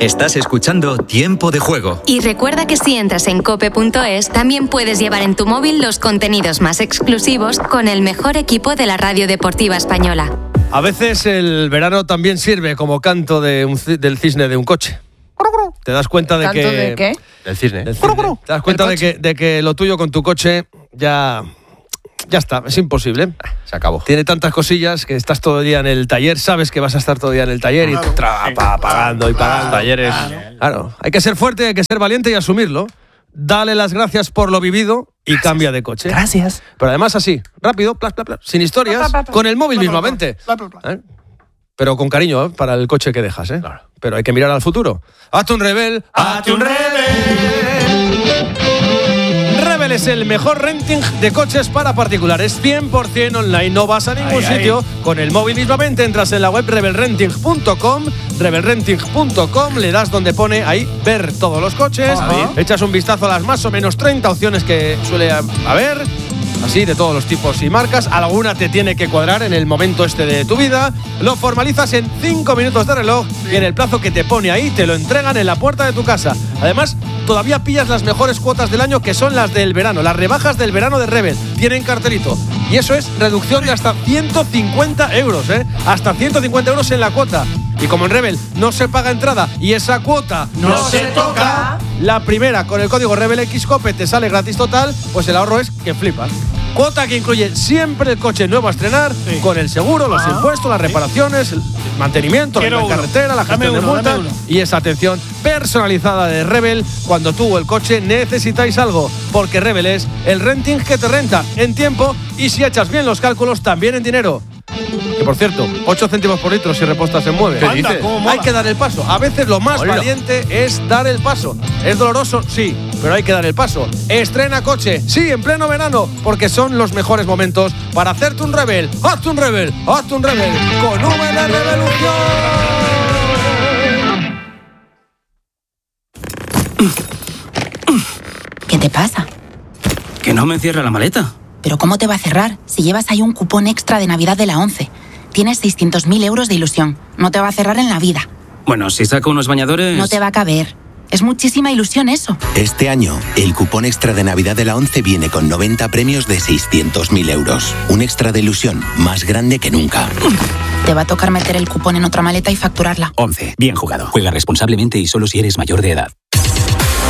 Estás escuchando Tiempo de Juego. Y recuerda que si entras en cope.es, también puedes llevar en tu móvil los contenidos más exclusivos con el mejor equipo de la radio deportiva española. A veces el verano también sirve como canto del cisne de un coche. ¿Te das cuenta de ¿Canto que... de qué? Del cisne. ¿Te das cuenta de que lo tuyo con tu coche ya está, es imposible? Se acabó. Tiene tantas cosillas que estás todo el día en el taller, sabes que vas a estar todo el día en el taller y pagando y pagando. Talleres. Claro, hay que ser fuerte, hay que ser valiente y asumirlo. Dale las gracias por lo vivido y cambia de coche. Gracias. Pero además así, rápido, sin historias, con el móvil mismamente. Pero con cariño, para el coche que dejas, Claro. Pero hay que mirar al futuro. ¡Hazte un Rebel! ¡Hazte un Rebel! Rebel es el mejor renting de coches para particulares, 100% online, no vas a ningún sitio. Con el móvil mismamente entras en la web rebelrenting.com, le das donde pone ahí ver todos los coches, echas un vistazo a las más o menos 30 opciones que suele haber, así de todos los tipos y marcas. Alguna te tiene que cuadrar en el momento de tu vida. Lo formalizas en 5 minutos de reloj y en el plazo que te pone ahí te lo entregan en la puerta de tu casa. Además, todavía pillas las mejores cuotas del año, que son las del verano, las rebajas del verano de Rebel. Tienen cartelito. Y eso es reducción de hasta 150 euros, hasta 150 euros en la cuota. Y como en Rebel no se paga entrada y esa cuota no se toca, la primera con el código RebelXCOPE te sale gratis total, pues el ahorro es que flipas. Cuota que incluye siempre el coche nuevo a estrenar, con el seguro, los impuestos, las reparaciones, el mantenimiento, la carretera, la gestión de multas y esa atención personalizada de Rebel cuando tú o el coche necesitáis algo, porque Rebel es el renting que te renta en tiempo y, si echas bien los cálculos, también en dinero. Que por cierto, 8 céntimos por litro si repostas se mueve. ¿Qué dices? Hay que dar el paso. A veces lo más valiente es dar el paso. ¿Es doloroso? Sí, pero hay que dar el paso. Estrena coche, sí, en pleno verano, porque son los mejores momentos para hacerte un Rebel. ¡Hazte un Rebel! ¡Hazte un Rebel! ¡Con V de Revolución! ¿Qué te pasa? Que no me cierra la maleta. ¿Pero cómo te va a cerrar si llevas ahí un cupón extra de Navidad de la 11? Tienes 600.000 euros de ilusión. No te va a cerrar en la vida. Bueno, si saco unos bañadores... No te va a caber. Es muchísima ilusión eso. Este año, el cupón extra de Navidad de la 11 viene con 90 premios de 600.000 euros. Un extra de ilusión más grande que nunca. Te va a tocar meter el cupón en otra maleta y facturarla. 11. Bien jugado. Juega responsablemente y solo si eres mayor de edad.